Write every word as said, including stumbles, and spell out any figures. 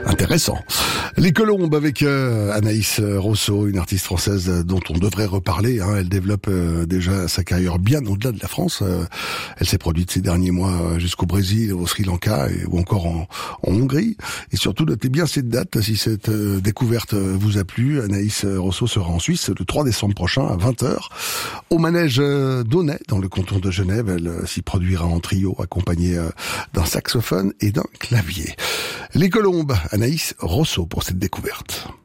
Intéressant. Les Colombes avec euh, Anaïs Rosso, une artiste française dont on devrait reparler. Hein. Elle développe euh, déjà sa carrière bien au-delà de la France. Euh, elle s'est produite ces derniers mois jusqu'au Brésil, au Sri Lanka et, ou encore en, en Hongrie. Et surtout, notez bien cette date si cette euh, découverte vous a plu. Anaïs Rosso sera en Suisse le trois décembre prochain à vingt heures au manège euh, d'Aunay dans le canton de Genève. Elle euh, s'y produira en trio accompagnée euh, d'un saxophone et d'un clavier. Les Colombes, Anaïs Rosso pour cette découverte.